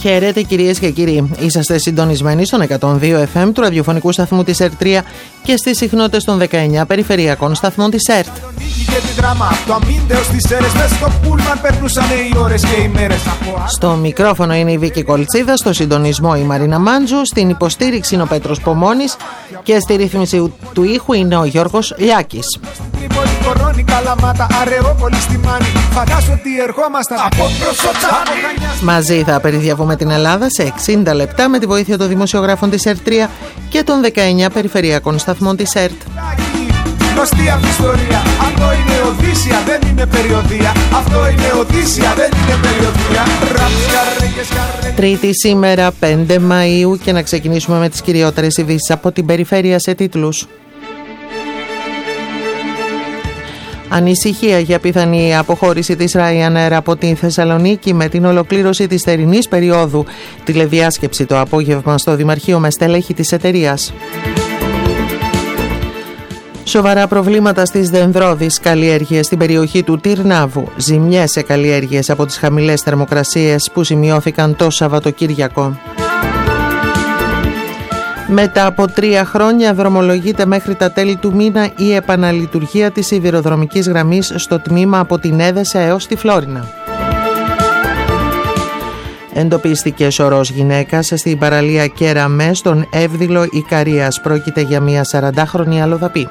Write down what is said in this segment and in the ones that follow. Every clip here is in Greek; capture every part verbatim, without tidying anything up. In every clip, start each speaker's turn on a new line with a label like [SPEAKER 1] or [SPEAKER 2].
[SPEAKER 1] Χαίρετε κυρίες και κύριοι. Είσαστε συντονισμένοι στον εκατόν δύο εφ εμ του ραδιοφωνικού σταθμού της ΕΡΤ τρία και στις συχνότητες των δεκαεννιά περιφερειακών σταθμών της ΕΡΤ. Στο μικρόφωνο είναι η Βίκη Κολτσίδα, στο συντονισμό η Μαρίνα Μάντζου, στην υποστήριξη είναι ο Πέτρος Πομώνης και στη ρύθμιση του ήχου είναι ο Γιώργος Λιάκης. Μαζί θα περιδιαβούμε την Ελλάδα σε εξήντα λεπτά με τη βοήθεια των δημοσιογράφων της ΕΡΤ τρία και των δεκαεννιά περιφερειακών σταθμών της ΕΡΤ.
[SPEAKER 2] Γνωστή αυτή η ιστορία. Αυτό είναι Οδύσσια, δεν είναι περιοδία. Αυτό είναι Οδύσσια, δεν είναι περιοδία.
[SPEAKER 1] Τρίτη σήμερα, πέντε Μαΐου, και να ξεκινήσουμε με τις κυριότερες ειδήσεις από την περιφέρεια σε τίτλους. Ανησυχία για πιθανή αποχώρηση της Ryanair από τη Θεσσαλονίκη με την ολοκλήρωση της θερινής περίοδου. Τηλεδιάσκεψη το απόγευμα στο Δημαρχείο με στελέχη της εταιρείας. Σοβαρά προβλήματα στις δενδρώδεις καλλιέργειες στην περιοχή του Τυρνάβου. Ζημιές σε καλλιέργειες από τις χαμηλές θερμοκρασίες που σημειώθηκαν το Σαββατοκύριακο. Μετά από τρία χρόνια δρομολογείται μέχρι τα τέλη του μήνα η επαναλειτουργία της σιδηροδρομικής γραμμής στο τμήμα από την Έδεσα έως τη Φλόρινα. Εντοπίστηκε σωρός γυναίκας στην παραλία Κέραμέ στον Εύδηλο Ικαρίας. Πρόκειται για μια σαραντάχρονη αλλοδαπή.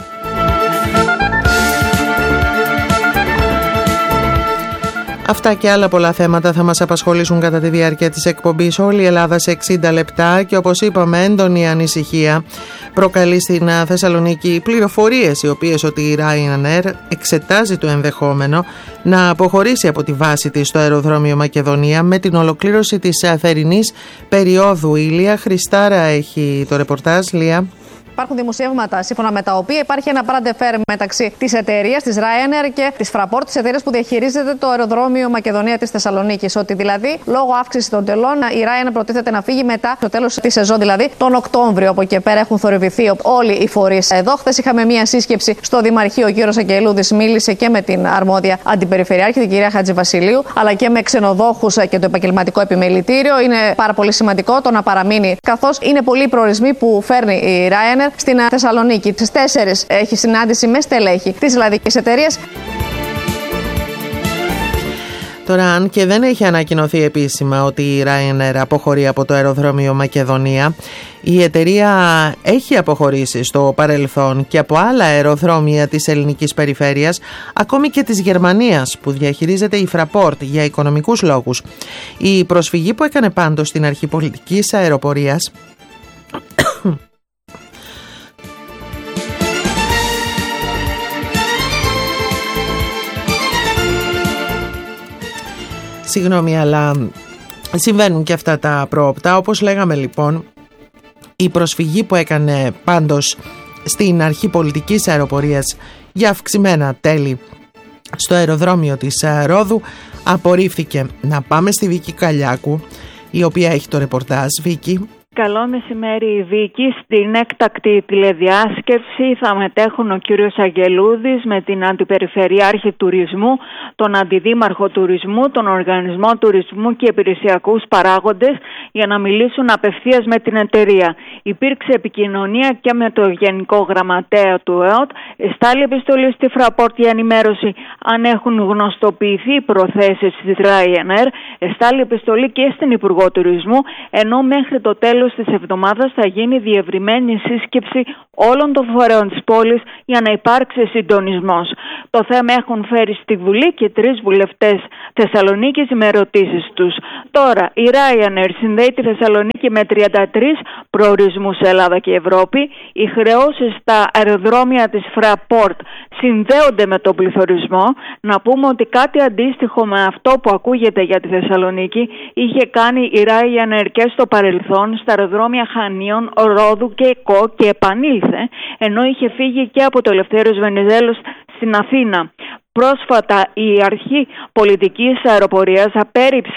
[SPEAKER 1] Αυτά και άλλα πολλά θέματα θα μας απασχολήσουν κατά τη διάρκεια της εκπομπής. Όλη η Ελλάδα σε εξήντα λεπτά και, όπως είπαμε, έντονη ανησυχία προκαλεί στην Θεσσαλονίκη πληροφορίες οι οποίες ότι η Ryanair εξετάζει το ενδεχόμενο να αποχωρήσει από τη βάση της στο αεροδρόμιο Μακεδονία με την ολοκλήρωση της θερινής περίοδου. Η Λία Χριστάρα έχει το ρεπορτάζ. Λία.
[SPEAKER 3] Υπάρχουν δημοσιεύματα σύμφωνα με τα οποία υπάρχει ένα παραντεφέρ μεταξύ της εταιρείας, της Ryanair και της Fraport, της εταιρείας που διαχειρίζεται το αεροδρόμιο Μακεδονία της Θεσσαλονίκης. Ότι δηλαδή λόγω αύξησης των τελών η Ryanair προτίθεται να φύγει μετά το τέλος της σεζόν, δηλαδή τον Οκτώβριο. Από εκεί πέρα έχουν θορυβηθεί όλοι οι φορείς εδώ. Χθες είχαμε μία σύσκεψη στο Δημαρχείο. Ο κύριος Αγγελούδης μίλησε και με την αρμόδια αντιπεριφερειάρχη, την κυρία Χατζηβασιλείου, αλλά και με ξενοδόχους και το επαγγελματικό επιμελητήριο. Είναι πάρα πολύ σημαντικό το να παραμείνει, καθώς είναι πολλοί οι προορισμοί που φέρνει η Ryanair στην Θεσσαλονίκη. Στις τέσσερις έχει συνάντηση με στελέχη της ελλαδικής εταιρείας.
[SPEAKER 1] Τώρα, αν και δεν έχει ανακοινωθεί επίσημα ότι η Ryanair αποχωρεί από το αεροδρόμιο Μακεδονία, η εταιρεία έχει αποχωρήσει στο παρελθόν και από άλλα αεροδρόμια της ελληνικής περιφέρειας, ακόμη και της Γερμανίας που διαχειρίζεται η Fraport για οικονομικούς λόγους. Η προσφυγή που έκανε πάντως στην αρχή πολιτικής αεροπορίας Συγγνώμη, αλλά συμβαίνουν και αυτά τα πρόοπτα. Όπως λέγαμε λοιπόν, η προσφυγή που έκανε πάντως στην αρχή πολιτικής αεροπορίας για αυξημένα τέλη στο αεροδρόμιο της Ρόδου απορρίφθηκε. Να πάμε στη Βίκη Καλιάκου, η οποία έχει το ρεπορτάζ. Βίκη.
[SPEAKER 4] Καλό μεσημέρι, Βίκη. Στην έκτακτη τηλεδιάσκεψη θα μετέχουν ο κύριος Αγγελούδης με την Αντιπεριφερειάρχη Τουρισμού, τον Αντιδήμαρχο Τουρισμού, τον Οργανισμό Τουρισμού και υπηρεσιακούς παράγοντες για να μιλήσουν απευθείας με την εταιρεία. Υπήρξε επικοινωνία και με το Γενικό Γραμματέα του ΕΟΤ. Εστάλει επιστολή στη Fraport για ενημέρωση αν έχουν γνωστοποιηθεί προθέσεις της Ryanair. Εστάλει επιστολή και στην Υπουργό Τουρισμού, ενώ μέχρι το τέλος της εβδομάδας θα γίνει διευρυμένη σύσκεψη όλων των φορέων της πόλης για να υπάρξει συντονισμός. Το θέμα έχουν φέρει στη Βουλή και τρεις βουλευτές Θεσσαλονίκης με ερωτήσεις τους. Τώρα, η Ryanair συνδέει τη Θεσσαλονίκη με τριάντα τρεις προορισμούς σε Ελλάδα και Ευρώπη. Οι χρεώσεις στα αεροδρόμια της Fraport συνδέονται με τον πληθωρισμό. Να πούμε ότι κάτι αντίστοιχο με αυτό που ακούγεται για τη Θεσσαλονίκη είχε κάνει η Ryanair και στο παρελθόν στα αεροδρόμια Χανίων, Ρόδου και Κο και επανήλθε, ενώ είχε φύγει και από το Ελευθέριος Βενιζέλος στην Αθήνα. Πρόσφατα η αρχή πολιτικής αεροπορίας απέρριψε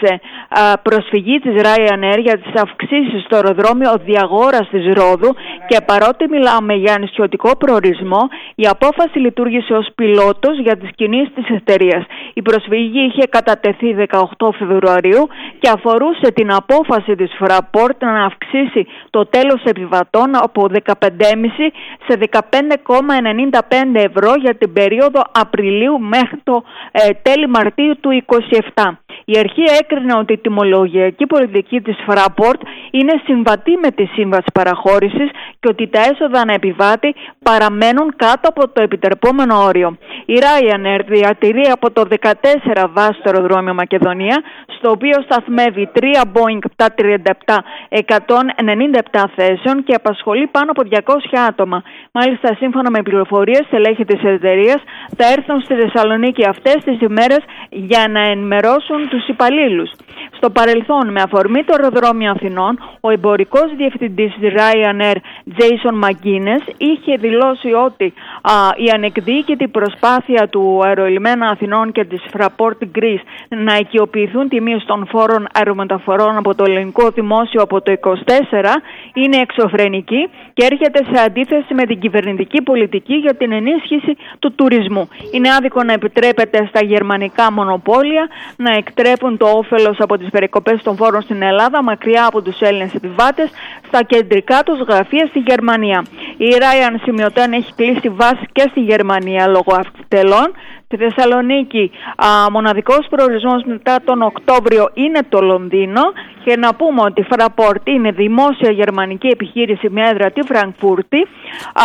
[SPEAKER 4] προσφυγή της Ryanair για τις αυξήσεις στο αεροδρόμιο Διαγόρας της Ρόδου και παρότι μιλάμε για νησιωτικό προορισμό, η απόφαση λειτουργήσε ως πιλότος για τις κινήσεις της εταιρείας. Η προσφυγή είχε κατατεθεί δεκαοκτώ Φεβρουαρίου και αφορούσε την απόφαση της Fraport να αυξήσει το τέλος επιβατών από δεκαπέντε κόμμα πέντε σε δεκαπέντε κόμμα ενενήντα πέντε ευρώ για την περίοδο Απριλίου μέχρι το ε, τέλη Μαρτίου του είκοσι επτά. Η αρχή έκρινε ότι η τιμολογιακή πολιτική της Fraport είναι συμβατή με τη σύμβαση παραχώρησης και ότι τα έσοδα ανά επιβάτη παραμένουν κάτω από το επιτρεπόμενο όριο. Η Ryanair διατηρεί από το δεκατέσσερα βάση στο αεροδρόμιο Μακεδονία, στο οποίο σταθμεύει τρία Boeing επτακόσια τριάντα επτά εκατόν ενενήντα επτά θέσεων και απασχολεί πάνω από διακόσια άτομα. Μάλιστα, σύμφωνα με πληροφορίες, στελέχη της εταιρείας θα έρθουν στη Θεσσαλονίκη αυτές τις ημέρες για να ενημερώσουν τους υπαλλήλους. Στο παρελθόν, με αφορμή το αεροδρόμιο Αθηνών, ο εμπορικός διευθυντής της Ryanair, Jason McGuinness, είχε δηλώσει ότι α, η ανεκδίκητη προσπάθεια του αερολιμένα Αθηνών και της Fraport Greece να οικειοποιηθούν τη μείωση των φόρων αερομεταφορών από το ελληνικό δημόσιο από το είκοσι τέσσερα είναι εξωφρενική και έρχεται σε αντίθεση με την κυβερνητική πολιτική για την ενίσχυση του τουρισμού. Είναι άδικο να επιτρέπεται στα γερμανικά μονοπόλια να εκτρέπουν το όφελος από τις περικοπές των φόρων στην Ελλάδα μακριά από τους Έλληνες επιβάτες στα κεντρικά τους γραφεία στη Γερμανία. Η Ryanair σημειωτέν έχει κλείσει βάση και στη Γερμανία λόγω αυτιτελών. Στη Θεσσαλονίκη α, μοναδικός προορισμός μετά τον Οκτώβριο είναι το Λονδίνο και να πούμε ότι η Fraport είναι δημόσια γερμανική επιχείρηση με έδρα τη Φραγκφούρτη. Α,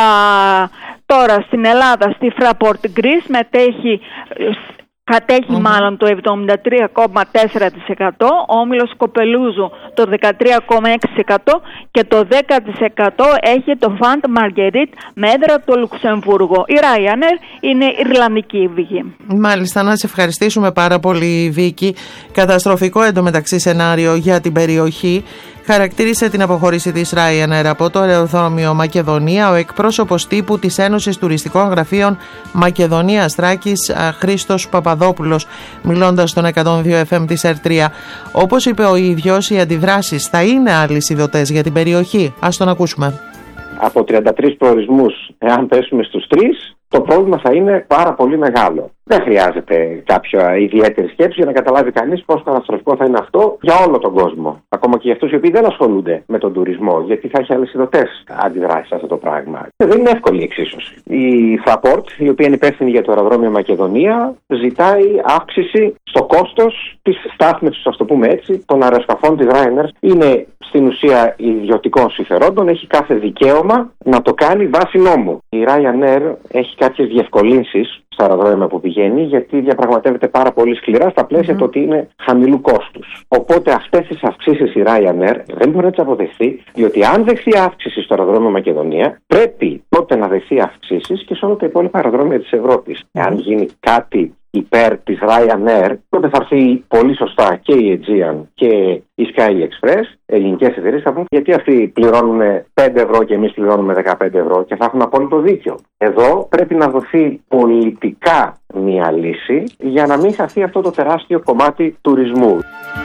[SPEAKER 4] τώρα στην Ελλάδα στη Fraport Greece μετέχει... Κατέχει mm-hmm. μάλλον το εβδομήντα τρία κόμμα τέσσερα τοις εκατό, ο όμιλος Κοπελούζου το δεκατρία κόμμα έξι τοις εκατό και το δέκα τοις εκατό έχει το Φαντ Μαργκερίτ με έδρα το Λουξεμβούργο. Η Ryanair είναι Ιρλανδική, Βίκη.
[SPEAKER 1] Μάλιστα, να σε ευχαριστήσουμε πάρα πολύ, Βίκη. Καταστροφικό εντωμεταξύ σενάριο για την περιοχή. Χαρακτήρισε την αποχώρηση της Ryanair από το αεροδρόμιο Μακεδονία ο εκπρόσωπος τύπου της Ένωσης Τουριστικών Γραφείων Μακεδονίας Θράκης, Χρήστος Παπαδόπουλος, μιλώντας στον εκατόν δύο εφ εμ της ερ τρία. Όπως είπε ο ίδιος, οι αντιδράσεις θα είναι αλυσιδωτές για την περιοχή. Ας τον ακούσουμε.
[SPEAKER 5] Από τριάντα τρεις προορισμούς, εάν πέσουμε στους τρεις, το πρόβλημα θα είναι πάρα πολύ μεγάλο. Δεν χρειάζεται κάποια ιδιαίτερη σκέψη για να καταλάβει κανείς πόσο καταστροφικό θα είναι αυτό για όλο τον κόσμο. Ακόμα και για αυτούς οι οποίοι δεν ασχολούνται με τον τουρισμό, γιατί θα έχει αλυσιδωτές αντιδράσεις αυτό το πράγμα. Δεν είναι εύκολη η εξίσωση. Η Fraport, η οποία είναι υπεύθυνη για το αεροδρόμιο Μακεδονία, ζητάει αύξηση στο κόστος της στάθμευσης, ας το πούμε έτσι, των αεροσκαφών της Ryanair. Είναι στην ουσία ιδιωτικών συμφερόντων, έχει κάθε δικαίωμα να το κάνει βάσει νόμου. Η Ryanair έχει κάποιες διευκολύνσεις στα αεροδρόμια που πηγαίνει, γιατί διαπραγματεύεται πάρα πολύ σκληρά στα πλαίσια mm-hmm. το ότι είναι χαμηλού κόστους. Οπότε αυτές τις αυξήσεις η Ryanair δεν μπορεί να τις αποδεχθεί, διότι αν δεχθεί αύξηση στο αεροδρόμιο Μακεδονία, πρέπει τότε να δεχθεί αυξήσεις και σε όλα τα υπόλοιπα αεροδρόμια της Ευρώπης. Mm-hmm. Εάν γίνει κάτι υπέρ της Ryanair, τότε θα έρθει πολύ σωστά και η Aegean και η Sky Express, ελληνικές εταιρείες, θα πούν γιατί αυτοί πληρώνουν πέντε ευρώ και εμείς πληρώνουμε δεκαπέντε ευρώ και θα έχουν απόλυτο δίκιο. Εδώ πρέπει να δοθεί πολιτικά μία λύση για να μην χαθεί αυτό το τεράστιο κομμάτι τουρισμού.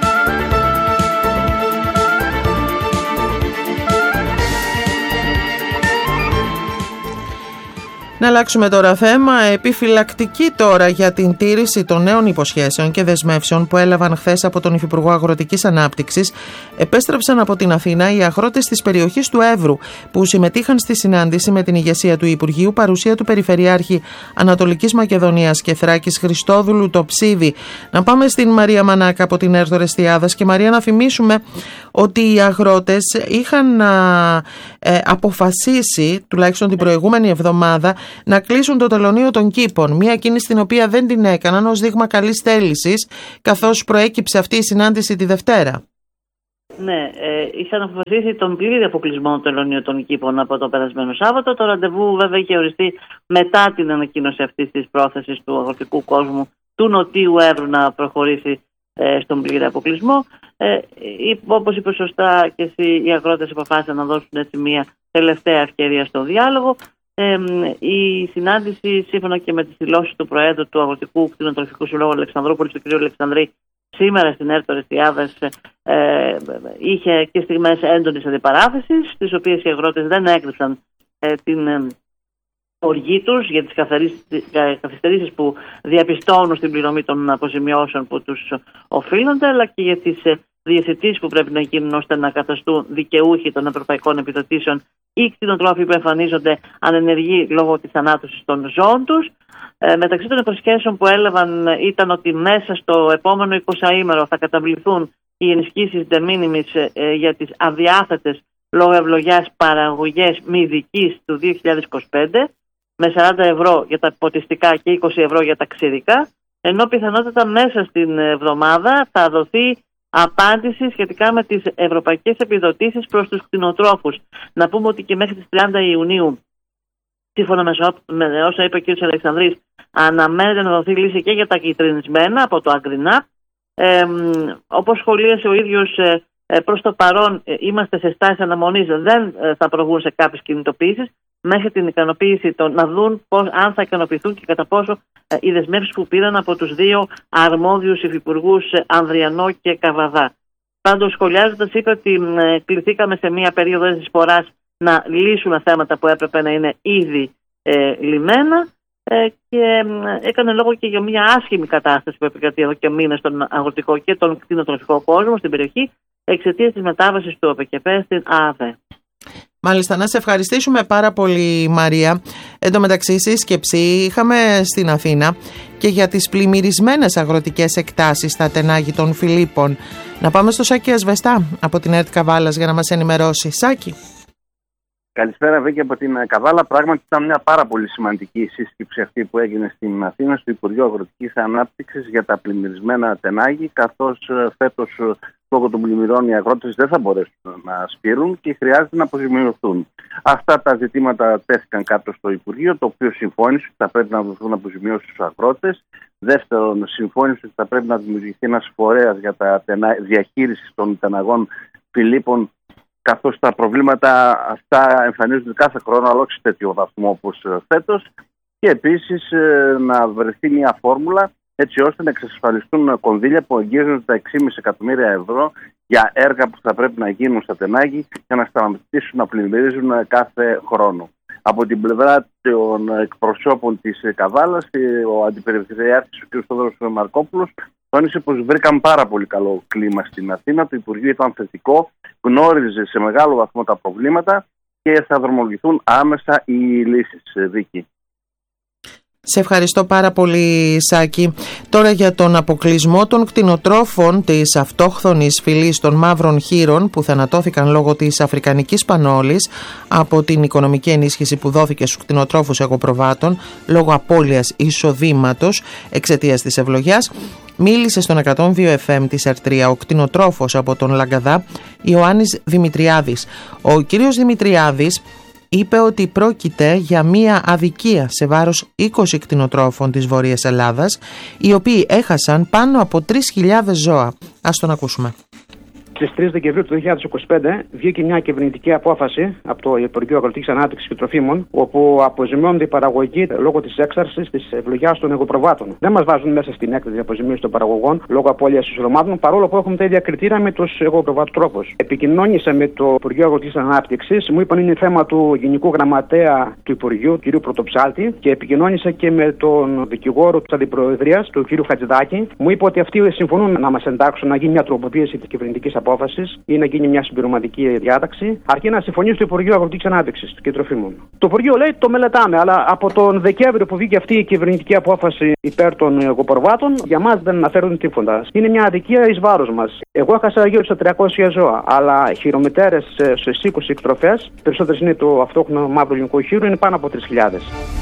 [SPEAKER 1] Να αλλάξουμε τώρα θέμα. Επιφυλακτική τώρα για την τήρηση των νέων υποσχέσεων και δεσμεύσεων που έλαβαν χθες από τον Υφυπουργό Αγροτικής Ανάπτυξης, επέστρεψαν από την Αθήνα οι αγρότες της περιοχής του Εύρου που συμμετείχαν στη συνάντηση με την ηγεσία του Υπουργείου, παρουσία του Περιφερειάρχη Ανατολικής Μακεδονίας και Θράκης Χριστόδουλου το Ψίβι. Να πάμε στην Μαρία Μανάκα από την Έρθο Ρεστιάδας. Και Μαρία, να θυμίσουμε ότι οι αγρότες είχαν α, ε, αποφασίσει, τουλάχιστον την προηγούμενη εβδομάδα, να κλείσουν το τελωνείο των Κήπων. Μια κίνηση την οποία δεν την έκαναν ως δείγμα καλής θέλησης, καθώς προέκυψε αυτή η συνάντηση τη Δευτέρα.
[SPEAKER 6] Ναι, ε, είχαν αποφασίσει τον πλήρη αποκλεισμό των τελωνίων των Κήπων από το περασμένο Σάββατο. Το ραντεβού βέβαια είχε οριστεί μετά την ανακοίνωση αυτής της πρόθεσης του αγροτικού κόσμου του Νοτίου Εύρου να προχωρήσει ε, στον πλήρη αποκλεισμό. Ε, όπως είπε σωστά και εσύ, οι αγρότες αποφάσισαν να δώσουν έτσι μια τελευταία ευκαιρία στο διάλογο. Ε, η συνάντηση, σύμφωνα και με τις δηλώσεις του Προέδρου του Αγροτικού Κτηνοτροφικού Συλλόγου Αλεξανδρούπολης, του κ. Αλεξανδρή, σήμερα στην ΕΡΤ Ορεστιάδας ε, είχε και στιγμές έντονης αντιπαράθεσης, στις οποίες οι αγρότες δεν έκρυψαν ε, την ε, οργή τους για τις καθυστερήσεις που διαπιστώνουν στην πληρωμή των αποζημιώσεων που τους οφείλονται, αλλά και για τις ε, διευθετήσεις που πρέπει να γίνουν ώστε να καταστούν δικαιούχοι των ευρωπαϊκών επιδοτήσεων ή κτηνοτρόφοι που εμφανίζονται ανενεργοί λόγω της ανάτωσης των ζώων τους. Ε, μεταξύ των υποσχέσεων που έλαβαν ήταν ότι μέσα στο επόμενο εικοσαήμερο θα καταβληθούν οι ενισχύσεις de minimis ε, για τις αδιάθετες λόγω ευλογιάς παραγωγές μη ειδικής του δύο χιλιάδες είκοσι πέντε, με σαράντα ευρώ για τα ποτιστικά και είκοσι ευρώ για τα ξηρικά, ενώ πιθανότατα μέσα στην εβδομάδα θα δοθεί απάντηση σχετικά με τις ευρωπαϊκές επιδοτήσεις προς τους κτηνοτρόφους. Να πούμε ότι και μέχρι τις τριάντα Ιουνίου, σύμφωνα με όσα είπε ο κ. Αλεξανδρής, αναμένεται να δοθεί λύση και για τα κυτρινισμένα από το Αγκρινά. Ε, όπως σχολίασε ο ίδιος, ε, προς το παρόν ε, είμαστε σε στάση αναμονής, δεν ε, θα προβούν σε κάποιες κινητοποιήσεις μέχρι την ικανοποίηση των, να δουν πώς, αν θα ικανοποιηθούν και κατά πόσο ε, οι δεσμεύσεις που πήραν από τους δύο αρμόδιους υφυπουργούς ε, Ανδριανό και Καβαδά. Πάντως, σχολιάζοντας, είπε ότι ε, κληθήκαμε σε μία περίοδο της φοράς να λύσουμε θέματα που έπρεπε να είναι ήδη ε, λυμένα ε, και ε, έκανε λόγο και για μια άσχημη κατάσταση που επικρατεί εδώ και μήνες στον αγροτικό και τον κτηνοτροφικό κόσμο στην περιοχή εξαιτίας της μετάβασης του ΟΠΕΚΕΠΕ στην ΑΔΕ.
[SPEAKER 1] Μάλιστα, να σε ευχαριστήσουμε πάρα πολύ, Μαρία. Εν τω μεταξύ, σύσκεψη είχαμε στην Αθήνα και για τις πλημμυρισμένες αγροτικές εκτάσεις στα τενάγη των Φιλίππων. Να πάμε στο Σάκη Ασβεστά από την ΕΡΤ Καβάλας για να μας ενημερώσει. Σάκη.
[SPEAKER 7] Καλησπέρα, Βίκη, από την Καβάλα. Πράγματι, ήταν μια πάρα πολύ σημαντική σύσκεψη αυτή που έγινε στην Αθήνα, στο Υπουργείο Αγροτικής Ανάπτυξης για τα πλημμυρισμένα τενάγη, καθώς φέτος λόγω των πλημμυρών οι αγρότες δεν θα μπορέσουν να σπείρουν και χρειάζεται να αποζημιωθούν. Αυτά τα ζητήματα τέθηκαν κάτω στο Υπουργείο, το οποίο συμφώνησε ότι θα πρέπει να δοθούν αποζημιώσεις στους αγρότες. Δεύτερον, συμφώνησε ότι θα πρέπει να δημιουργηθεί ένας φορέας για τα διαχείριση των τεναγών Φιλίππων, καθώς τα προβλήματα αυτά εμφανίζονται κάθε χρόνο, αλλά όχι σε τέτοιο βαθμό όπως φέτος. Και επίσης να βρεθεί μια φόρμουλα έτσι ώστε να εξασφαλιστούν κονδύλια που αγγίζουν τα έξι κόμμα πέντε εκατομμύρια ευρώ για έργα που θα πρέπει να γίνουν στα τενάγη για να σταματήσουν να πλημμυρίζουν κάθε χρόνο. Από την πλευρά των εκπροσώπων της Καβάλας, ο Αντιπεριφερειάρχης, ο κ. Στόδωρος Μαρκόπουλος, τόνισε πως βρήκαν πάρα πολύ καλό κλίμα στην Αθήνα. Το Υπουργείο ήταν θετικό, γνώριζε σε μεγάλο βαθμό τα προβλήματα και θα δρομολογηθούν άμεσα οι λύσεις, Βίκη.
[SPEAKER 1] Σε ευχαριστώ πάρα πολύ, Σάκη. Τώρα για τον αποκλεισμό των κτηνοτρόφων της αυτόχθονης φυλής των μαύρων χήρων που θανατώθηκαν λόγω της αφρικανικής πανόλης από την οικονομική ενίσχυση που δόθηκε στους κτηνοτρόφους εγωπροβάτων λόγω απώλειας εισοδήματος εξαιτίας της ευλογιάς, μίλησε στον εκατόν δύο εφ εμ της Ερτρία ο κτηνοτρόφος από τον Λαγκαδά, Ιωάννης Δημητριάδης. Ο κύριος Δημητριάδης είπε ότι πρόκειται για μία αδικία σε βάρος είκοσι κτηνοτρόφων της Βόρειας Ελλάδας, οι οποίοι έχασαν πάνω από τρεις χιλιάδες ζώα. Ας τον ακούσουμε.
[SPEAKER 8] Στις τρεις Δεκεμβρίου του δύο χιλιάδες είκοσι πέντε βγήκε μια κυβερνητική απόφαση από το Υπουργείο Αγροτικής Ανάπτυξης και Τροφίμων, όπου αποζημιώνονται οι παραγωγοί λόγω της έξαρσης της ευλογιάς των εγωπροβάτων. Δεν μας βάζουν μέσα στην έκταση αποζημίωση των παραγωγών λόγω απώλειας εισοδημάτων, παρόλο που έχουμε τα ίδια κριτήρια με τους εγωπροβατοτρόφους. Επικοινώνησα με το Υπουργείο Αγροτικής Ανάπτυξης, μου είπαν είναι θέμα του Γενικού Γραμματέα του Υπουργείου, κ. Πρωτοψάλτη, και επικοινώνησα και με τον δικηγόρο της Αντιπροεδρίας, του κ. Χατζηδάκη. Μου είπε ότι αυτοί συμφωνούν να μας εντάξουν, να γίνει μια τροποποίηση της κυβερνητικής απόφασης ή να γίνει μια συμπληρωματική διάταξη, αρκεί να συμφωνήσει το Υπουργείο Αγροτικής Ανάπτυξης και Τροφίμων. Το Υπουργείο λέει το μελετάμε, αλλά από τον Δεκέμβριο που βγήκε αυτή η κυβερνητική απόφαση υπέρ των εγωπροβάτων, για μας δεν αναφέρουν τίποτα. Είναι μια αδικία εις βάρος μας. Εγώ έχασα γύρω στα τριακόσια ζώα, αλλά χειρομετέρες στις είκοσι εκτροφές, περισσότερες είναι το αυτόχθονο μαύρο ελληνικό χείρο, είναι πάνω από τρεις χιλιάδες.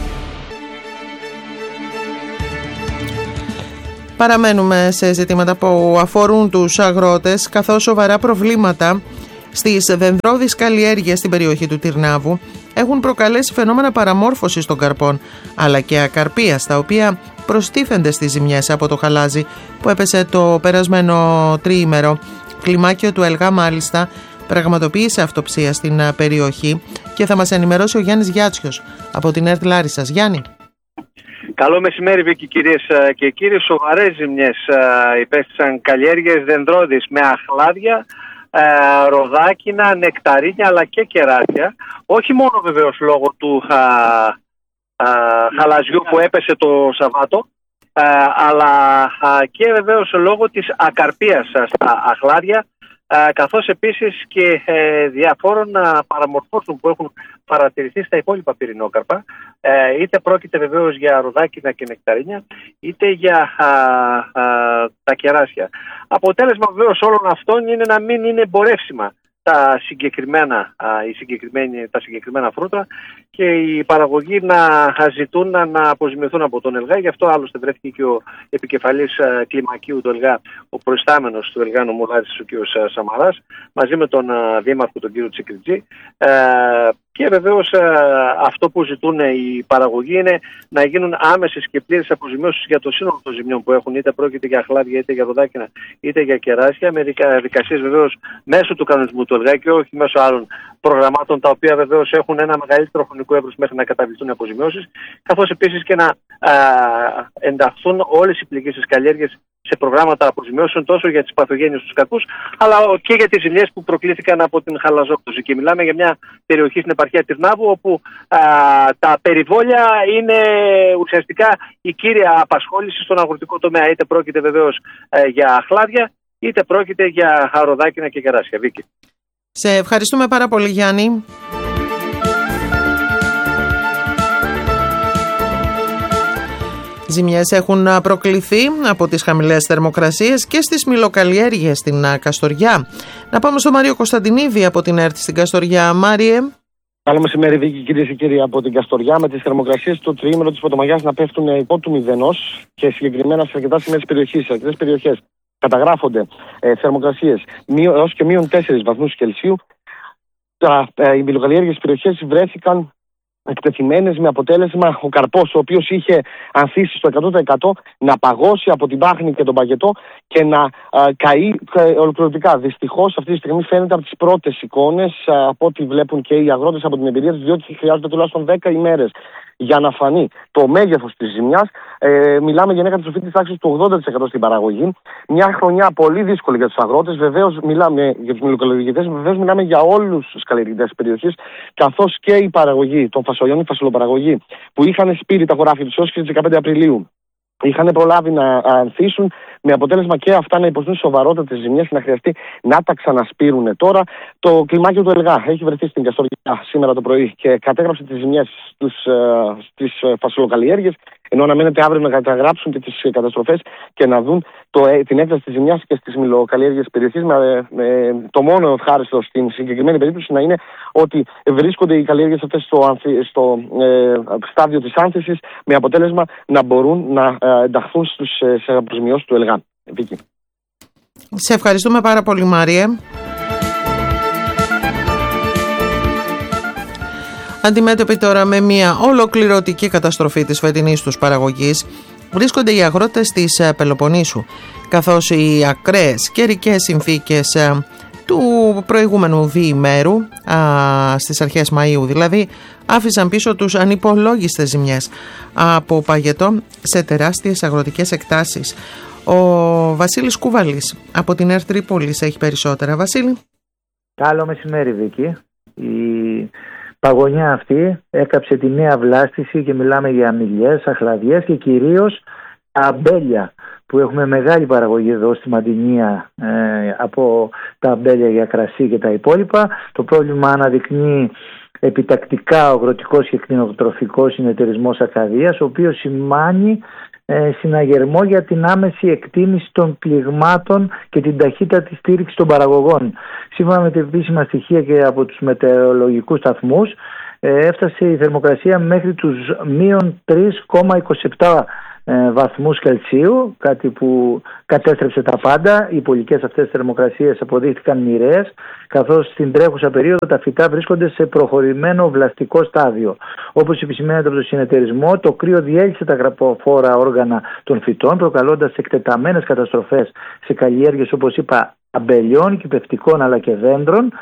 [SPEAKER 1] Παραμένουμε σε ζητήματα που αφορούν τους αγρότες, καθώς σοβαρά προβλήματα στις δενδρώδεις καλλιέργειες στην περιοχή του Τυρνάβου έχουν προκαλέσει φαινόμενα παραμόρφωσης των καρπών, αλλά και ακαρπίας, τα οποία προστίθενται στις ζημιές από το χαλάζι που έπεσε το περασμένο τριήμερο. Κλιμάκιο του ΕΛΓΑ μάλιστα πραγματοποίησε αυτοψία στην περιοχή και θα μας ενημερώσει ο Γιάννης Γιάτσιος από την ΕΡΤ Λάρισσας. Γιάννη.
[SPEAKER 9] Καλό μεσημέρι, Βίκη, κυρίες και κύριοι. Σοβαρές ζημιές υπέστησαν καλλιέργειες δενδρώδης με αχλάδια, ροδάκινα, νεκταρίνια αλλά και κεράσια. Όχι μόνο βεβαίως λόγω του α, α, χαλαζιού που έπεσε το Σαββάτο, α, αλλά α, και βεβαίως λόγω της ακαρπίας στα αχλάδια, καθώς επίσης και ε, διαφόρων παραμορφώσεων που έχουν παρατηρηθεί στα υπόλοιπα πυρηνόκαρπα, ε, είτε πρόκειται βεβαίως για ροδάκινα και νεκταρίνια, είτε για α, α, τα κεράσια. Αποτέλεσμα βεβαίως όλων αυτών είναι να μην είναι εμπορεύσιμα τα συγκεκριμένα, α, οι συγκεκριμένοι, τα συγκεκριμένα φρούτα και οι παραγωγοί να ζητούν να, να αποζημιωθούν από τον ΕΛΓΑ. Γι' αυτό άλλωστε βρέθηκε και ο επικεφαλής α, κλιμακίου του ΕΛΓΑ, ο προϊστάμενος του ΕΛΓΑ νομολάτης, ο κ. Σαμαράς, μαζί με τον α, δήμαρχο, τον κ. Τσικριτζή. Ε, και βεβαίως α, αυτό που ζητούν οι παραγωγοί είναι να γίνουν άμεσες και πλήρες αποζημιώσεις για το σύνολο των ζημιών που έχουν, είτε πρόκειται για αχλάδια, είτε για ροδάκινα, είτε για κεράσια, με διαδικασίες βεβαίως μέσω του κανονισμού του ΕΛΓΑ και όχι μέσω άλλων προγραμμάτων, τα οποία βεβαίως έχουν ένα μεγαλύτερο χρονικό εύρος μέχρι να καταβληθούν οι αποζημιώσεις, καθώς επίσης και να α, ενταχθούν όλες οι πληγήσεις καλλιέργειες σε προγράμματα αποζημιώσεων τόσο για τις παθογένειες τους κακούς, αλλά και για τις ζημιές που προκλήθηκαν από την χαλαζόπτωση. Και μιλάμε για μια περιοχή στην επαρχία Τυρνάβου, όπου α, τα περιβόλια είναι ουσιαστικά η κύρια απασχόληση στον αγροτικό τομέα. Είτε πρόκειται βεβαίως ε, για αχλάδια, είτε πρόκειται για ροδάκινα και κεράσια. Βίκη.
[SPEAKER 1] Σε ευχαριστούμε πάρα πολύ, Γιάννη. Ζημιές έχουν προκληθεί από τις χαμηλές θερμοκρασίες και στις μυλοκαλλιέργειες στην Καστοριά. Να πάμε στο Μάριο Κωνσταντινίδη από την ΕΡΤ στην Καστοριά. Μάριε.
[SPEAKER 10] Καλό μεσημέρι, Βίκη, κυρίες και κύριοι, από την Καστοριά, με τις θερμοκρασίες του τριήμερου της Πρωτομαγιάς να πέφτουν υπό του μηδενός και συγκεκριμένα σε αρκετά σημεία της περιοχής. Σε αρκετές περιοχές καταγράφονται ε, θερμοκρασίες έως και μείον τέσσερις βαθμούς Κελσίου. Τα, ε, οι μυλοκαλλιέργειες περιοχές βρέθηκαν εκτεθειμένες, με αποτέλεσμα ο καρπός, ο οποίος είχε ανθίσει στο εκατό τοις εκατό, να παγώσει από την πάχνη και τον παγετό και να α, καεί ολοκληρωτικά. Δυστυχώς αυτή τη στιγμή φαίνεται από τις πρώτες εικόνες, α, από ό,τι βλέπουν και οι αγρότες από την εμπειρία τους, διότι χρειάζονται τουλάχιστον δέκα ημέρες για να φανεί το μέγεθος της ζημιάς. Ε, μιλάμε για μια καταστροφή της τάξης του ογδόντα τοις εκατό στην παραγωγή. Μια χρονιά πολύ δύσκολη για τους αγρότες. Βεβαίως μιλάμε για τους μυλοκαλλιεργητές, βεβαίως μιλάμε για όλους τους καλλιεργητές της περιοχής, καθώς και η παραγωγή των φασολιών, η φασολοπαραγωγή, που είχαν σπείρει τα χωράφια τους έως και τις δεκαπέντε Απριλίου. Είχαν προλάβει να ανθίσουν, με αποτέλεσμα και αυτά να υποστούν σοβαρότατες ζημιές και να χρειαστεί να τα ξανασπείρουν. Τώρα το κλιμάκιο του ΕΛΓΑ έχει βρεθεί στην Καστοριά σήμερα το πρωί και κατέγραψε τις ζημιές στις φασολοκαλλιέργειες, ενώ αναμένεται αύριο να καταγράψουν και τις καταστροφές και να δουν το, την έκταση της ζημιάς και στις μυλοκαλλιέργειες περιοχής. Με, με, το μόνο ευχάριστο στην συγκεκριμένη περίπτωση να είναι ότι βρίσκονται οι καλλιέργειες αυτές στο, στο ε, στάδιο της άνθησης, με αποτέλεσμα να μπορούν να ε, ενταχθούν στους αποζημιώσεις του ΕΛΓΑ. Βίκη.
[SPEAKER 1] Σε ευχαριστούμε πάρα πολύ, Μάριε. Αντιμέτωποι τώρα με μια ολοκληρωτική καταστροφή της φετινής τους παραγωγής, βρίσκονται οι αγρότες της Πελοποννήσου, καθώς οι ακραίες καιρικές συνθήκες του προηγούμενου διημέρου, στις αρχές Μαΐου δηλαδή, άφησαν πίσω τους ανυπολόγιστες ζημιές από παγετό σε τεράστιες αγροτικές εκτάσεις. Ο Βασίλης Κουβαλής από την ΕΡΤ Τρίπολης έχει περισσότερα. Βασίλη.
[SPEAKER 11] Καλό μεσημέρι, Βίκη. Η παγωνιά αυτή έκαψε τη νέα βλάστηση και μιλάμε για αμυλιές, αχλαδιές και κυρίως αμπέλια, που έχουμε μεγάλη παραγωγή εδώ στη Μαντινία ε, από τα αμπέλια για κρασί και τα υπόλοιπα. Το πρόβλημα αναδεικνύει επιτακτικά ο Αγροτικός και Κτηνοτροφικός Συνεταιρισμός Ακαδείας, ο οποίος σημάνει ε, συναγερμό για την άμεση εκτίμηση των πληγμάτων και την ταχύτητα της στήριξης των παραγωγών. Σύμφωνα με τα επίσημα στοιχεία και από τους μετεωρολογικούς σταθμούς, ε, έφτασε η θερμοκρασία μέχρι τους μείον τρία κόμμα είκοσι επτά ε, βαθμούς Κελσίου, κάτι που κατέστρεψε τα πάντα. Οι πολικές αυτές θερμοκρασίες αποδείχθηκαν μοιραίες, καθώς στην τρέχουσα περίοδο τα φυτά βρίσκονται σε προχωρημένο βλαστικό στάδιο. Όπως επισημαίνεται από το συνεταιρισμό, το κρύο διέλυσε τα γραπτοφόρα όργανα των φυτών, προκαλώντας εκτεταμένες καταστροφές σε καλλιέργειες, όπως είπα, αμπελιών, κυπευτικών αλλά και δέντρων,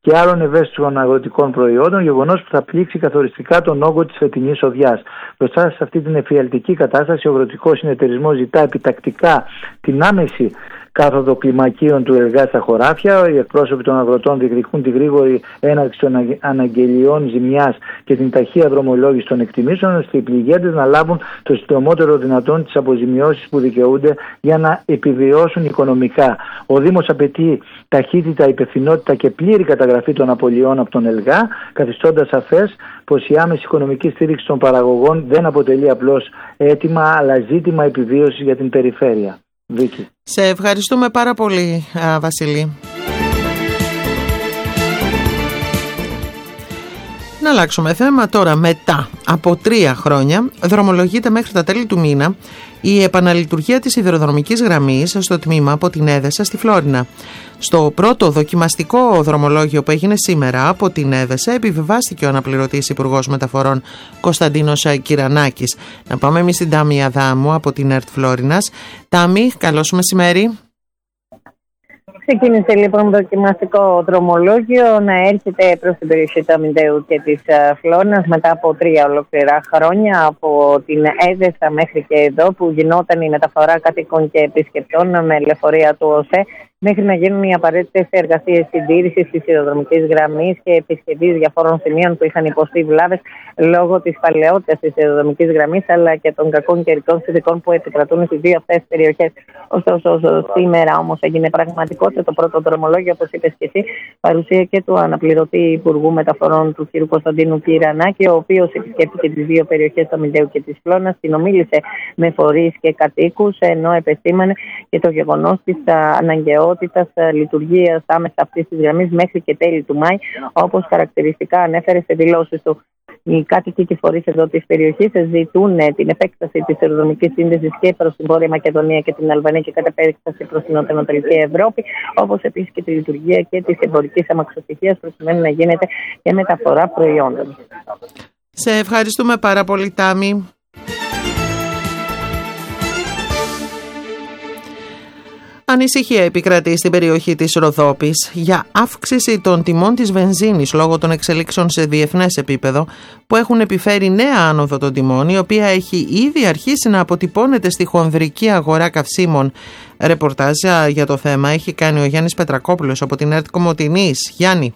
[SPEAKER 11] και άλλων ευαίσθητων αγροτικών προϊόντων, γεγονός που θα πλήξει καθοριστικά τον όγκο της φετινής οδειάς. Μπροστά σε αυτή την εφιαλτική κατάσταση, ο αγροτικός συνεταιρισμός ζητά επιτακτικά την άμεση κάθοδο κλιμακίων του ΕΛΓΑ στα χωράφια. Οι εκπρόσωποι των αγροτών διεκδικούν τη γρήγορη έναρξη των αναγγελιών ζημιάς και την ταχεία δρομολόγηση των εκτιμήσεων, ώστε οι πληγέντες να λάβουν το συντομότερο δυνατόν τις αποζημιώσεις που δικαιούνται για να επιβιώσουν οικονομικά. Ο Δήμος απαιτεί ταχύτητα, υπευθυνότητα και πλήρη καταγραφή των απολειών από τον ΕΛΓΑ, καθιστώντας σαφές πως η άμεση οικονομική στήριξη των παραγωγών δεν αποτελεί απλώς αίτημα, αλλά ζήτημα επιβίωσης για την περιφέρεια. Βίκη.
[SPEAKER 1] Σε ευχαριστούμε πάρα πολύ, Βασίλη. Να αλλάξουμε θέμα τώρα. Μετά από τρία χρόνια δρομολογείται μέχρι τα τέλη του μήνα η επαναλειτουργία της σιδηροδρομικής γραμμής στο τμήμα από την Έδεσα στη Φλόρινα. Στο πρώτο δοκιμαστικό δρομολόγιο που έγινε σήμερα από την Έδεσα επιβιβάστηκε ο αναπληρωτής Υπουργός Μεταφορών Κωνσταντίνος Κυρανάκης. Να πάμε εμείς στην Τάμη Αδάμου από την ΕΡΤ Φλόρινας. Τάμη, καλώς μεσημέρι.
[SPEAKER 12] Ξεκίνησε λοιπόν το δοκιμαστικό δρομολόγιο να έρχεται προς την περιοχή του Αμυντέου και της Φλόρινας μετά από τρία ολόκληρα χρόνια, από την Έδεσα μέχρι και εδώ, που γινόταν η μεταφορά κατοίκων και επισκεπτών με λεωφορεία του ΟΣΕ, μέχρι να γίνουν οι απαραίτητες εργασίες συντήρησης της σιδηροδρομικής γραμμής και επισκευής διαφόρων σημείων που είχαν υποστεί βλάβες λόγω της παλαιότητας της σιδηροδρομικής γραμμής, αλλά και των κακών καιρικών συνθηκών που επικρατούν στις δύο αυτές τις περιοχές. Ωστόσο, σήμερα όμως έγινε πραγματικότητα το πρώτο δρομολόγιο, όπως είπες και εσύ, παρουσία και του αναπληρωτή Υπουργού Μεταφορών του κ. Κωνσταντίνου Κυρανάκη, ο οποίος επισκέπτηκε τις δύο περιοχές του Αμυντέου και της Φλόρινας, συνομίλησε με φορείς και κατοίκους, ενώ επεσήμανε και το γεγονός της αναγκαιότητας λειτουργίας άμεσα αυτής της γραμμής μέχρι και τέλη του Μάη, όπως χαρακτηριστικά ανέφερε σε δηλώσεις του. Οι κάτοικοι και φορείς εδώ της περιοχής ζητούν την επέκταση της σιδηροδρομικής σύνδεσης και προς την Βόρεια Μακεδονία και την Αλβανία και κατά επέκταση προς την Νοτιοανατολική Ευρώπη, όπως επίσης και τη λειτουργία και της εμπορικής αμαξοστοιχείας, προκειμένου να γίνεται και μεταφορά προϊόντων.
[SPEAKER 1] Σε ευχαριστούμε πάρα πολύ, Τάμη. Ανησυχία επικρατεί στην περιοχή της Ροδόπης για αύξηση των τιμών της βενζίνης λόγω των εξελίξεων σε διεθνές επίπεδο που έχουν επιφέρει νέα άνοδο των τιμών, η οποία έχει ήδη αρχίσει να αποτυπώνεται στη χονδρική αγορά καυσίμων. Ρεπορτάζ για το θέμα έχει κάνει ο Γιάννης Πετρακόπουλος από την ΕΡΤ Κομοτηνής. Γιάννη.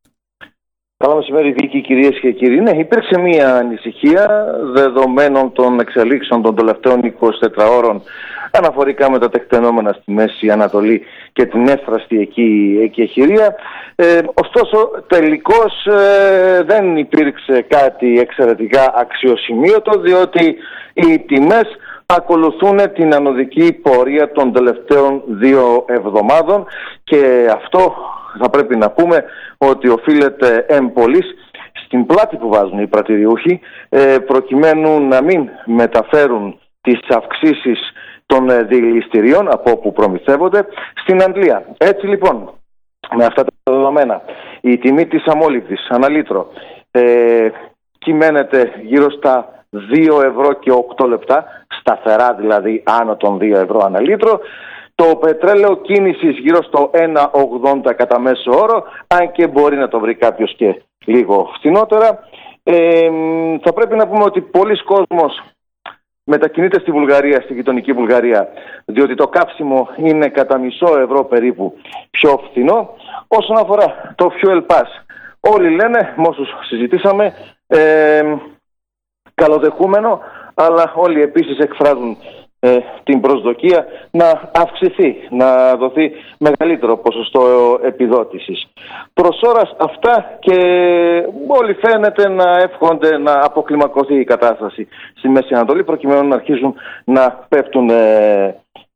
[SPEAKER 13] Καλό μεσημέρι, Βίκη, κυρίες και κύριοι. Ναι, υπήρξε μια ανησυχία δεδομένων των εξελίξεων των τελευταίων εικοσιτετράωρων αναφορικά με τα τεκτενόμενα στη Μέση Ανατολή και την εύθραστη εκεί εκεχηρία. Ε, ωστόσο, τελικώς ε, δεν υπήρξε κάτι εξαιρετικά αξιοσημείωτο, διότι οι τιμές ακολουθούν την ανωδική πορεία των τελευταίων δύο εβδομάδων και αυτό θα πρέπει να πούμε ότι οφείλεται εμπολής στην πλάτη που βάζουν οι πρατηριούχοι ε, προκειμένου να μην μεταφέρουν τις αυξήσεις των διελιστηρίων από όπου προμηθεύονται στην Αντλία. Έτσι λοιπόν, με αυτά τα δεδομένα, η τιμή της αμόλυβδης ανά λίτρο ε, κυμαίνεται γύρω στα δύο ευρώ και οκτώ λεπτά, σταθερά δηλαδή άνω των δύο ευρώ ανά λίτρο. Το πετρέλαιο κίνησης γύρω στο ένα ογδόντα κατά μέσο όρο, αν και μπορεί να το βρει κάποιος και λίγο φθηνότερα. Ε, θα πρέπει να πούμε ότι πολλοί κόσμος μετακινείται στη Βουλγαρία, στη γειτονική Βουλγαρία, διότι το καύσιμο είναι κατά μισό ευρώ περίπου πιο φθηνό. Όσον αφορά το Fuel Pass, όλοι λένε, με όσους συζητήσαμε, ε, καλοδεχούμενο, αλλά όλοι επίσης εκφράζουν ε, την προσδοκία να αυξηθεί, να δοθεί μεγαλύτερο ποσοστό επιδότησης. Προς ώρας αυτά και όλοι φαίνεται να εύχονται να αποκλιμακωθεί η κατάσταση στη Μέση Ανατολή προκειμένου να αρχίζουν να πέφτουν ε,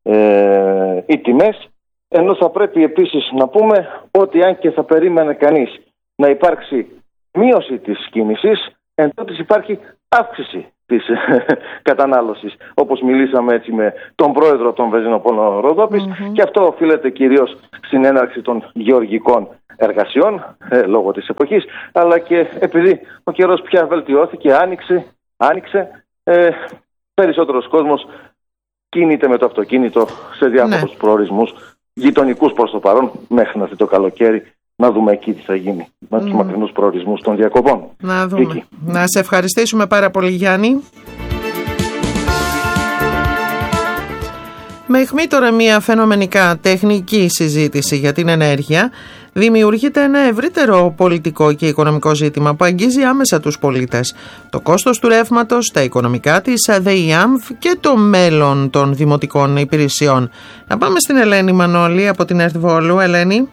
[SPEAKER 13] ε, οι τιμές, ενώ θα πρέπει επίσης να πούμε ότι αν και θα περίμενε κανείς να υπάρξει μείωση της κίνησης, εν τότε υπάρχει αύξηση της κατανάλωσης, όπως μιλήσαμε έτσι με τον πρόεδρο των Βενζινοπόλων Ροδόπης, mm-hmm. και αυτό οφείλεται κυρίως στην έναρξη των γεωργικών εργασιών ε, λόγω της εποχής, αλλά και επειδή ο καιρός πια βελτιώθηκε, άνοιξε, άνοιξε ε, περισσότερος κόσμος κινείται με το αυτοκίνητο σε διάφορους ναι. προορισμούς γειτονικούς προς το παρόν μέχρι να έρθει το καλοκαίρι να δούμε εκεί τι θα γίνει με τους mm. μακρινούς προορισμούς των διακοπών.
[SPEAKER 1] Να δούμε. Βίκη. Να σε ευχαριστήσουμε πάρα πολύ, Γιάννη. Με αιχμή τώρα μια φαινομενικά τεχνική συζήτηση για την ενέργεια, δημιουργείται ένα ευρύτερο πολιτικό και οικονομικό ζήτημα που αγγίζει άμεσα τους πολίτες. Το κόστος του ρεύματος, τα οικονομικά της ΔΕΙΑΜΒ και το μέλλον των δημοτικών υπηρεσιών. Να πάμε στην Ελένη Μανώλη από την ΕΡΤ Βόλου. Ελένη.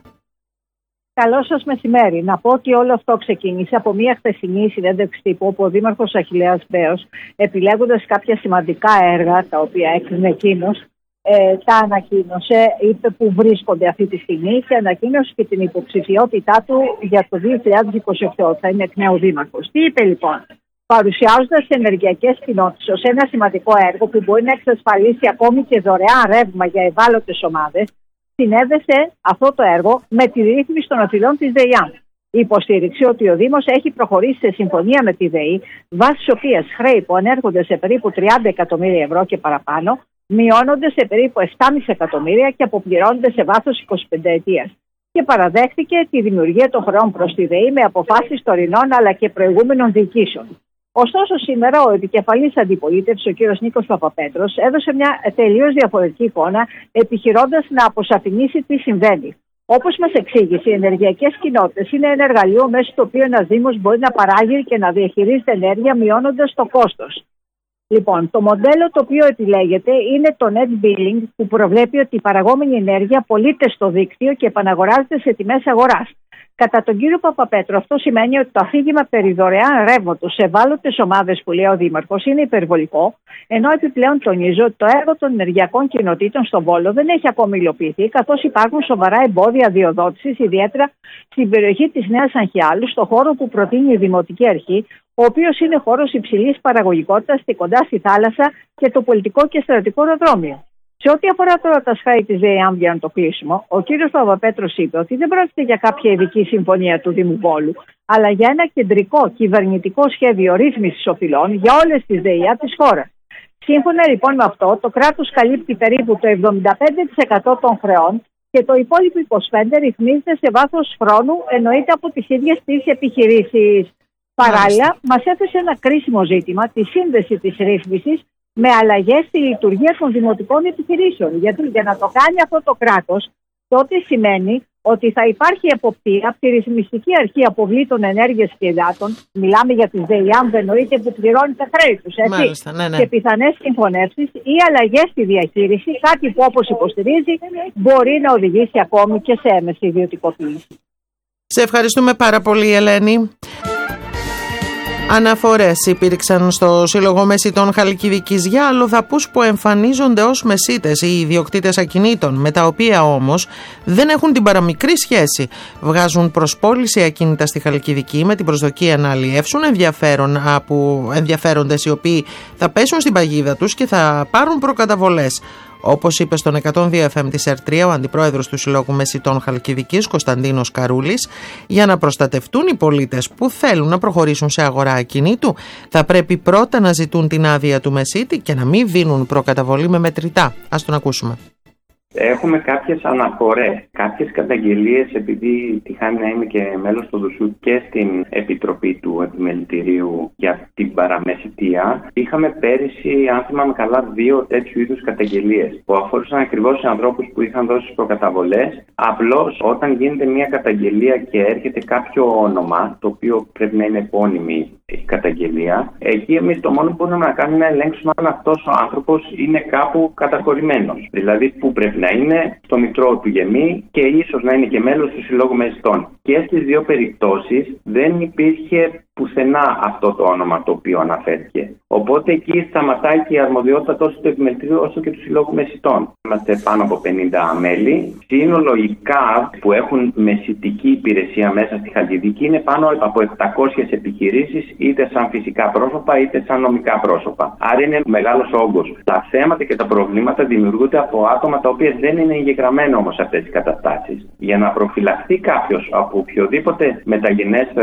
[SPEAKER 14] Καλό σας μεσημέρι. Να πω ότι όλο αυτό ξεκίνησε από μια χθεσινή συνέντευξη τύπου όπου ο Δήμαρχος Αχιλλέας Μπέος, επιλέγοντας κάποια σημαντικά έργα τα οποία έκρινε εκείνος, Ε, τα ανακοίνωσε, είπε που βρίσκονται αυτή τη στιγμή και ανακοίνωσε και την υποψηφιότητά του για το δύο χιλιάδες είκοσι οκτώ. Θα είναι εκ νέου δήμαρχος. Τι είπε λοιπόν? Παρουσιάζοντας ενεργειακές κοινότητες ως ένα σημαντικό έργο που μπορεί να εξασφαλίσει ακόμη και δωρεάν ρεύμα για ευάλωτες ομάδες, συνέδεσε αυτό το έργο με τη ρύθμιση των οφειλών της ΔΕΙΑΜ. Υποστήριξε ότι ο Δήμος έχει προχωρήσει σε συμφωνία με τη ΔΕΗ, βάσει της οποίας χρέη που ανέρχονται σε περίπου τριάντα εκατομμύρια ευρώ και παραπάνω, μειώνονται σε περίπου επτά κόμμα πέντε εκατομμύρια και αποπληρώνονται σε βάθος εικοσιπενταετίας. Και παραδέχτηκε τη δημιουργία των χρεών προς τη ΔΕΗ με αποφάσεις τωρινών αλλά και προηγούμενων διοικήσεων. Ωστόσο, σήμερα ο επικεφαλής αντιπολίτευσης, ο κ. Νίκος Παπαπέτρος, έδωσε μια τελείως διαφορετική εικόνα, επιχειρώντας να αποσαφηνίσει τι συμβαίνει. Όπως μας εξήγησε, οι ενεργειακές κοινότητες είναι ένα εργαλείο μέσω του οποίου ένας Δήμος μπορεί να παράγει και να διαχειρίζεται ενέργεια μειώνοντας το κόστος. Λοιπόν, το μοντέλο το οποίο επιλέγεται είναι το net billing, που προβλέπει ότι η παραγόμενη ενέργεια πωλείται στο δίκτυο και επαναγοράζεται σε τιμές αγοράς. Κατά τον κύριο Παπαπέτρο, αυτό σημαίνει ότι το αφήγημα περί δωρεάν ρεύματος σε ευάλωτες ομάδες που λέει ο Δήμαρχος είναι υπερβολικό, ενώ επιπλέον τονίζω ότι το έργο των ενεργειακών κοινοτήτων στον Βόλο δεν έχει ακόμη υλοποιηθεί, καθώς υπάρχουν σοβαρά εμπόδια αδειοδότησης, ιδιαίτερα στην περιοχή της Νέας Αγχιάλου, στο χώρο που προτείνει η Δημοτική Αρχή, ο οποίος είναι χώρος υψηλής παραγωγικότητας και κοντά στη θάλασσα και το πολιτικό και στρατικό αεροδρόμιο. Σε ό,τι αφορά τώρα τα σχέδια της ΔΕΙΑΜ για το κλείσιμο, ο κύριος Παπαπέτρος είπε ότι δεν πρόκειται για κάποια ειδική συμφωνία του Δήμου Βόλου, αλλά για ένα κεντρικό κυβερνητικό σχέδιο ρύθμισης οφειλών για όλες τις ΔΕΙΑ της χώρας. Σύμφωνα λοιπόν με αυτό, το κράτος καλύπτει περίπου το εβδομήντα πέντε τοις εκατό των χρεών και το υπόλοιπο είκοσι πέντε τοις εκατό ρυθμίζεται σε βάθος χρόνου, εννοείται από τις ίδιες τις επιχειρήσεις. Παράλληλα, μας έθεσε ένα κρίσιμο ζήτημα, τη σύνδεση της ρύθμισης με αλλαγές στη λειτουργία των δημοτικών επιχειρήσεων. Γιατί για να το κάνει αυτό το κράτος, τότε σημαίνει ότι θα υπάρχει εποπτεία από τη ρυθμιστική αρχή αποβλήτων ενέργειας και υδάτων. Μιλάμε για τις ΔΕΙΑΜ, εννοείται, που πληρώνει τα χρέη τους, έτσι. Μάλιστα, ναι, ναι. Και πιθανές συγχωνεύσεις ή αλλαγές στη διαχείριση, κάτι που, όπως υποστηρίζει, μπορεί να οδηγήσει ακόμη και σε έμεση ιδιωτικοποίηση.
[SPEAKER 1] Σε ευχαριστούμε πάρα πολύ, Ελένη. Αναφορές υπήρξαν στο Σύλλογο Μεσιτών Χαλκιδικής για αλλοδαπούς που εμφανίζονται ως μεσίτες ή ιδιοκτήτες ακινήτων, με τα οποία όμως δεν έχουν την παραμικρή σχέση. Βγάζουν προς πώληση ακίνητα στη Χαλκιδική με την προσδοκία να αλλιεύσουν ενδιαφέρον από ενδιαφέροντες οι οποίοι θα πέσουν στην παγίδα τους και θα πάρουν προκαταβολές. Όπως είπε στον εκατόν δύο εφ εμ της ΕΡΤ τρία ο αντιπρόεδρος του Συλλόγου Μεσιτών Χαλκιδικής, Κωνσταντίνος Καρούλης, για να προστατευτούν οι πολίτες που θέλουν να προχωρήσουν σε αγορά ακινήτου, θα πρέπει πρώτα να ζητούν την άδεια του μεσίτη και να μην δίνουν προκαταβολή με μετρητά. Ας τον ακούσουμε.
[SPEAKER 15] Έχουμε κάποιες αναφορές, κάποιες καταγγελίες, επειδή τυχάνει να είμαι και μέλος του ΔΟΣΟΥ και στην Επιτροπή του Επιμελητηρίου για την παραμεσητεία. Είχαμε πέρυσι, αν θυμάμαι καλά, δύο τέτοιου είδους καταγγελίες που αφορούσαν ακριβώς σε ανθρώπους που είχαν δώσει προκαταβολές. Απλώς όταν γίνεται μια καταγγελία και έρχεται κάποιο όνομα, το οποίο πρέπει να είναι επώνυμη η καταγγελία, εκεί εμείς το μόνο που μπορούμε να κάνουμε είναι να ελέγξουμε αν αυτός ο άνθρωπος είναι κάπου καταχωρημένος. Δηλαδή, που πρέπει να είναι στο μητρό του γεμί και ίσως να είναι και μέλος του Συλλόγου Μεσιτών. Και στις δύο περιπτώσεις δεν υπήρχε πουθενά αυτό το όνομα το οποίο αναφέρθηκε. Οπότε εκεί σταματάει και η αρμοδιότητα τόσο του Επιμελητηρίου όσο και του Συλλόγου Μεσιτών. Είμαστε πάνω από πενήντα μέλη. Σύνολο οι ΚΑΒ που έχουν μεσιτική υπηρεσία μέσα στη Χαλκιδική είναι πάνω από επτακόσιες επιχειρήσεις, είτε σαν φυσικά πρόσωπα είτε σαν νομικά πρόσωπα. Άρα είναι μεγάλος όγκος. Τα θέματα και τα προβλήματα δημιουργούνται από άτομα τα οποία δεν είναι εγγεγραμμένα όμως σε αυτές τις καταστάσεις. Για να προφυλαχθεί κάποιος από οποιοδήποτε μεταγενέστερο